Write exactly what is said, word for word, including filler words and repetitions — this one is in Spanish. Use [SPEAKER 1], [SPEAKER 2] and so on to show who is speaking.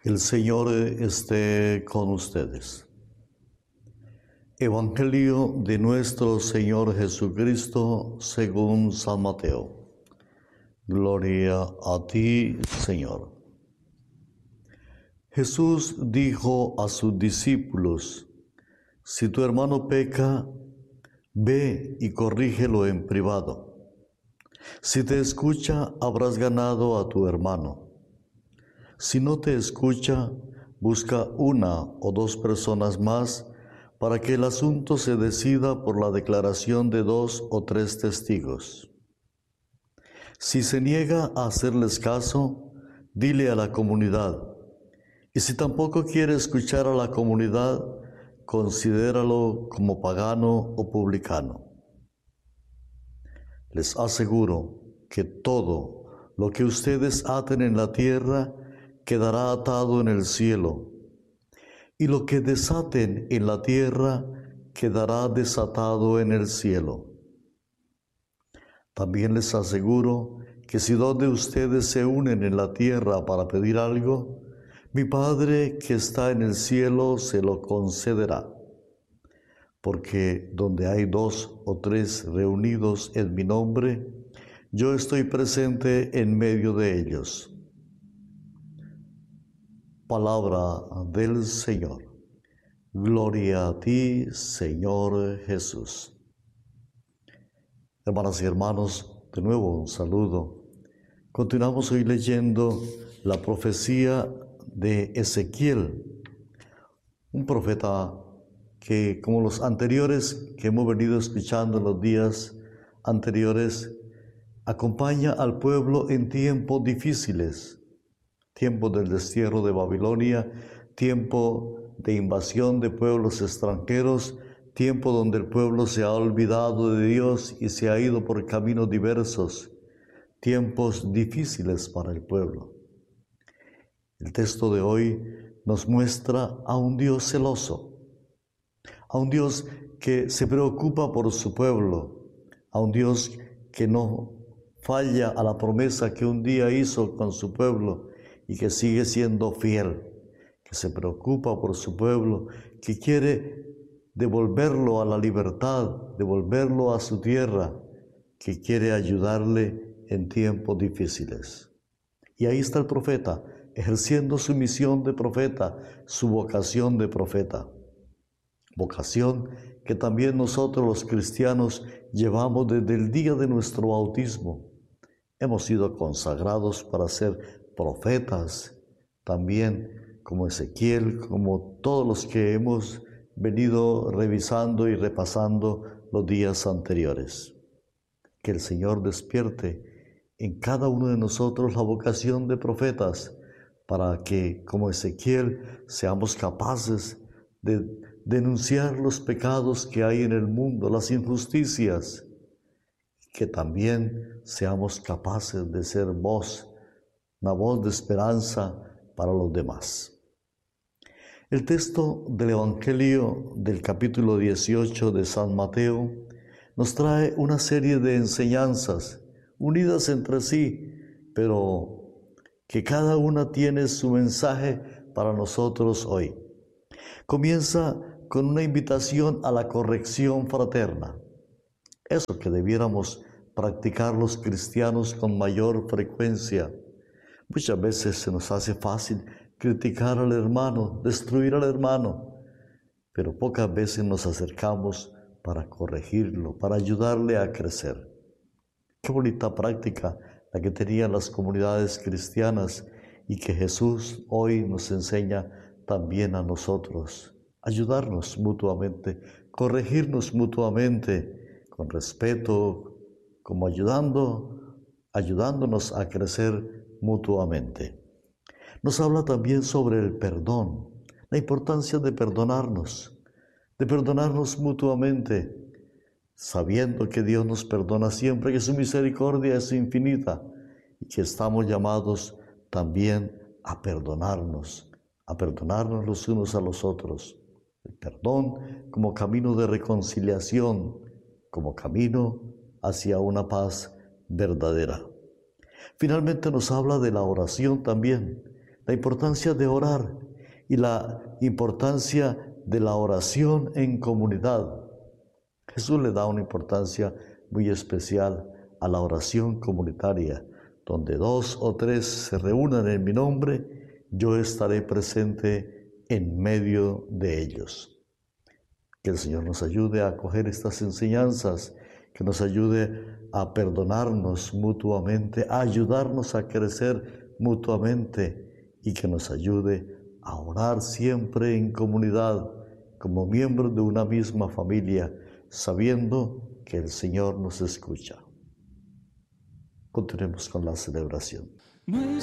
[SPEAKER 1] El Señor esté con ustedes. Evangelio de nuestro Señor Jesucristo según San Mateo. Gloria a ti, Señor. Jesús dijo a sus discípulos: si tu hermano peca, ve y corrígelo en privado. Si te escucha, habrás ganado a tu hermano. Si no te escucha, busca una o dos personas más para que el asunto se decida por la declaración de dos o tres testigos. Si se niega a hacerles caso, dile a la comunidad. Y si tampoco quiere escuchar a la comunidad, considéralo como pagano o publicano. Les aseguro que todo lo que ustedes aten en la tierra quedará atado en el cielo, y lo que desaten en la tierra quedará desatado en el cielo. También les aseguro que si dos de ustedes se unen en la tierra para pedir algo, mi Padre que está en el cielo se lo concederá. Porque donde hay dos o tres reunidos en mi nombre, yo estoy presente en medio de ellos. Palabra del Señor. Gloria a ti, Señor Jesús. Hermanas y hermanos, de nuevo un saludo. Continuamos hoy leyendo la profecía de Ezequiel, un profeta que, como los anteriores que hemos venido escuchando en los días anteriores, acompaña al pueblo en tiempos difíciles. Tiempo del destierro de Babilonia, tiempo de invasión de pueblos extranjeros, tiempo donde el pueblo se ha olvidado de Dios y se ha ido por caminos diversos, tiempos difíciles para el pueblo. El texto de hoy nos muestra a un Dios celoso, a un Dios que se preocupa por su pueblo, a un Dios que no falla a la promesa que un día hizo con su pueblo, y que sigue siendo fiel, que se preocupa por su pueblo, que quiere devolverlo a la libertad, devolverlo a su tierra, que quiere ayudarle en tiempos difíciles. Y ahí está el profeta, ejerciendo su misión de profeta, su vocación de profeta. Vocación que también nosotros los cristianos llevamos desde el día de nuestro bautismo. Hemos sido consagrados para ser profetas, también como Ezequiel, como todos los que hemos venido revisando y repasando los días anteriores. Que el Señor despierte en cada uno de nosotros la vocación de profetas, para que, como Ezequiel, seamos capaces de denunciar los pecados que hay en el mundo, las injusticias, que también seamos capaces de ser voz, una voz de esperanza para los demás. El texto del Evangelio del capítulo dieciocho de San Mateo nos trae una serie de enseñanzas unidas entre sí, pero que cada una tiene su mensaje para nosotros hoy. Comienza con una invitación a la corrección fraterna, eso que debiéramos practicar los cristianos con mayor frecuencia. Muchas veces se nos hace fácil criticar al hermano, destruir al hermano, pero pocas veces nos acercamos para corregirlo, para ayudarle a crecer. Qué bonita práctica la que tenían las comunidades cristianas y que Jesús hoy nos enseña también a nosotros. Ayudarnos mutuamente, corregirnos mutuamente con respeto, como ayudando, ayudándonos a crecer mutuamente. Nos habla también sobre el perdón, la importancia de perdonarnos, de perdonarnos mutuamente, sabiendo que Dios nos perdona siempre, que su misericordia es infinita y que estamos llamados también a perdonarnos, a perdonarnos los unos a los otros. El perdón como camino de reconciliación, como camino hacia una paz verdadera. Finalmente nos habla de la oración también, la importancia de orar y la importancia de la oración en comunidad. Jesús le da una importancia muy especial a la oración comunitaria, donde dos o tres se reúnan en mi nombre, yo estaré presente en medio de ellos. Que el Señor nos ayude a acoger estas enseñanzas, que nos ayude a perdonarnos mutuamente, a ayudarnos a crecer mutuamente y que nos ayude a orar siempre en comunidad, como miembros de una misma familia, sabiendo que el Señor nos escucha. Continuemos con la celebración.